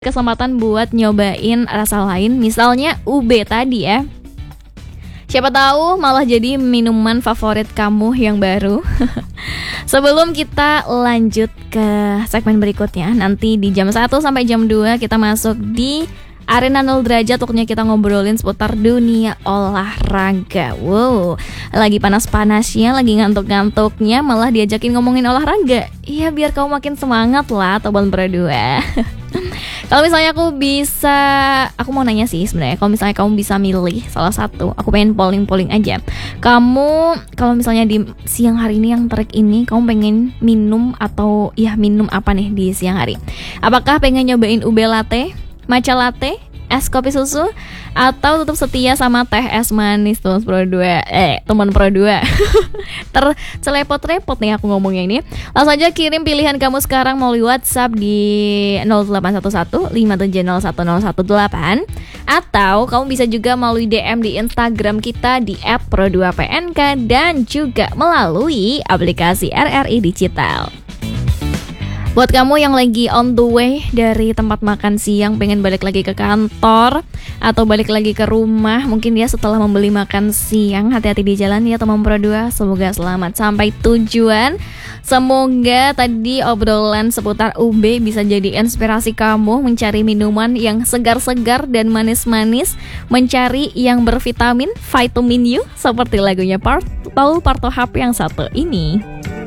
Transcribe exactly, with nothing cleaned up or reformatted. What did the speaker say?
Kesempatan buat nyobain rasa lain, misalnya ube tadi ya. Siapa tahu malah jadi minuman favorit kamu yang baru. Sebelum kita lanjut ke segmen berikutnya, nanti di jam satu sampai jam dua kita masuk di Arena nol derajat. Waktunya kita ngobrolin seputar dunia olahraga. Wow, lagi panas-panasnya, lagi ngantuk-ngantuknya, malah diajakin ngomongin olahraga. Iya, biar kamu makin semangat lah, Sobat Pro dua. Kalau misalnya aku bisa, aku mau nanya sih sebenarnya, kalau misalnya kamu bisa milih salah satu, aku pengen polling-polling aja. Kamu kalau misalnya di siang hari ini yang terik ini, kamu pengen minum atau ya minum apa nih di siang hari? Apakah pengen nyobain ube latte, matcha latte, es kopi susu, atau tetap setia sama teh es manis teman Pro dua? Eh, teman Pro dua. Tercelepot-repot nih aku ngomongnya ini. Langsung aja kirim pilihan kamu sekarang melalui WhatsApp di nol delapan satu satu lima tujuh nol satu nol satu delapan, atau kamu bisa juga melalui D M di Instagram kita di et pro dua p n k dan juga melalui aplikasi R R I Digital. Buat kamu yang lagi on the way dari tempat makan siang, pengen balik lagi ke kantor atau balik lagi ke rumah, mungkin ya setelah membeli makan siang, hati-hati di jalan ya teman Pro dua. Semoga selamat sampai tujuan. Semoga tadi obrolan seputar ube bisa jadi inspirasi kamu mencari minuman yang segar-segar dan manis-manis, mencari yang bervitamin, vitamin U, seperti lagunya Paul Partohap yang satu ini.